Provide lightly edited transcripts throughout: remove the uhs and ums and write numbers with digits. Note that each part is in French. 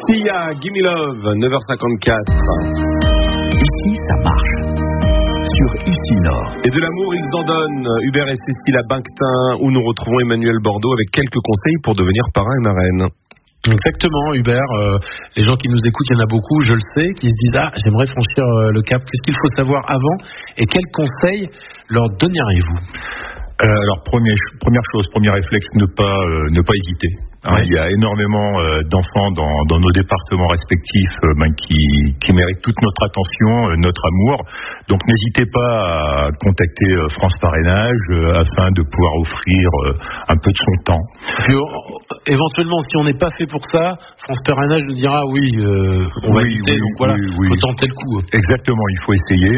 Sia, Gimme Love, 9h54. Ici, ça marche. Sur Ici Nord. Et de l'amour, ils en donnent. Hubert et Cécile à Banctin, où nous retrouvons Emmanuel Bordeaux avec quelques conseils pour devenir parrain et marraine. Exactement, Hubert. Les gens qui nous écoutent, il y en a beaucoup, je le sais, qui se disent j'aimerais franchir le cap. Qu'est-ce qu'il faut savoir avant et quels conseils leur donneriez-vous? Alors premier réflexe, ne pas hésiter. Ouais. Il y a énormément d'enfants dans nos départements respectifs qui méritent toute notre attention, notre amour. Donc n'hésitez pas à contacter France Parrainage afin de pouvoir offrir un peu de son temps. Puis, éventuellement, si on n'est pas fait pour ça, France Parrainage nous dira on va éviter. Donc voilà, faut tenter le coup. Exactement, il faut essayer.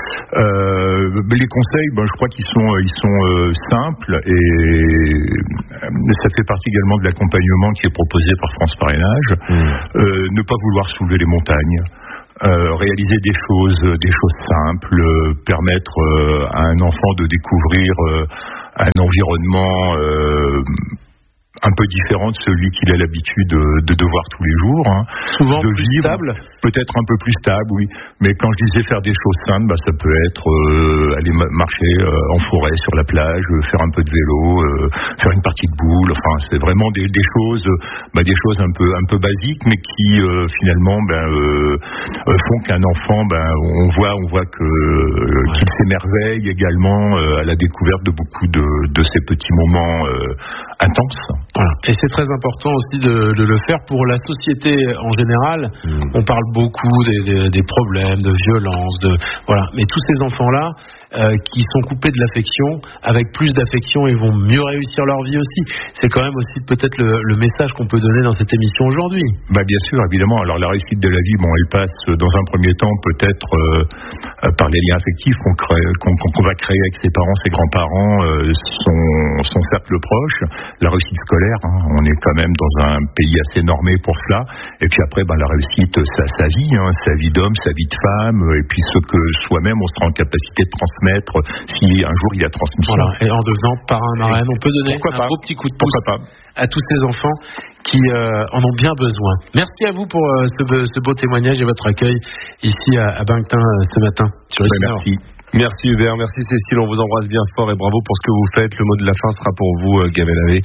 Les conseils, je crois qu'ils sont simples et ça fait partie également de l'accompagnement qui est proposé par France Parrainage. Ne pas vouloir soulever les montagnes. Réaliser des choses simples, permettre à un enfant de découvrir un environnement un peu différent de celui qu'il a l'habitude de voir tous les jours. Souvent de plus vivre, stable. peut-être un peu plus stable, oui. Mais quand je disais faire des choses simples, ça peut être aller marcher en forêt, sur la plage, faire un peu de vélo, faire une partie de boule. Enfin, c'est vraiment des choses un peu basiques, mais qui finalement font qu'un enfant, on voit qu'il s'émerveille également à la découverte de beaucoup de ces petits moments intenses. Voilà. Et c'est très important aussi de le faire pour la société en général. On parle beaucoup des problèmes, de violence, mais tous ces enfants-là qui sont coupés de l'affection, avec plus d'affection, ils vont mieux réussir leur vie aussi. C'est quand même aussi peut-être le message qu'on peut donner dans cette émission aujourd'hui. Bien sûr, évidemment. Alors la réussite de la vie, elle passe dans un premier temps peut-être par les liens affectifs qu'on va créer avec ses parents, ses grands-parents, son cercle proche. La réussite scolaire, on est quand même dans un pays assez normé pour cela. Et puis après, la réussite, sa vie d'homme, sa vie de femme, et puis ce que soi-même on sera en capacité de transmettre si un jour il y a transmission. Voilà. Et en devenant parrain, marraine, on peut donner un beau petit coup de pouce à tous ces enfants qui en ont bien besoin. Merci à vous pour ce beau témoignage et votre accueil ici à Banctin ce matin. Merci. Merci Hubert, merci Cécile, on vous embrasse bien fort et bravo pour ce que vous faites. Le mot de la fin sera pour vous, Gabriel Havé,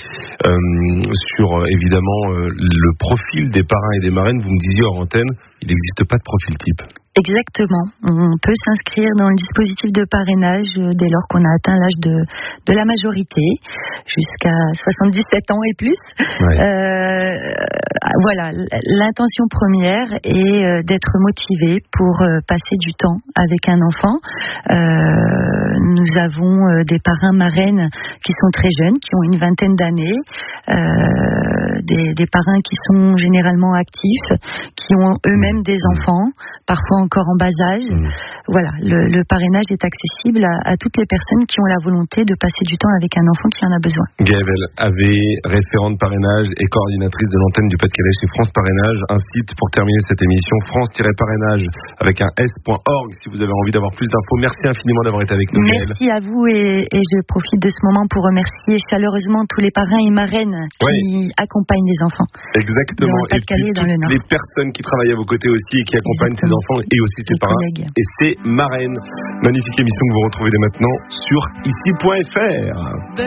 sur évidemment le profil des parrains et des marraines. Vous me disiez hors antenne, il n'existe pas de profil type. Exactement. On peut s'inscrire dans le dispositif de parrainage dès lors qu'on a atteint l'âge de la majorité, jusqu'à 77 ans et plus. Ouais. Voilà, l'intention première est d'être motivé pour passer du temps avec un enfant. Nous avons des parrains marraines qui sont très jeunes, qui ont une vingtaine d'années, des parrains qui sont généralement actifs, qui ont eux-mêmes des enfants, parfois encore en bas âge. Voilà, le parrainage est accessible à toutes les personnes qui ont la volonté de passer du temps avec un enfant qui en a besoin. Gaëlle Havé, référente parrainage et coordinatrice de l'antenne du Pas-de-Calais chez France Parrainage. Un site pour terminer cette émission, France-parrainage avec un s.org si vous avez envie d'avoir plus d'infos. Merci infiniment d'avoir été avec nous, Gaëlle. Merci à vous et je profite de ce moment pour remercier chaleureusement tous les parrains et marraines qui accompagnent les enfants. Exactement. Et puis toutes les personnes qui travaillent à vos côtés aussi et qui accompagnent ces enfants et aussi ses parrains et ses marraines. Magnifique émission que vous retrouvez dès maintenant sur ici.fr.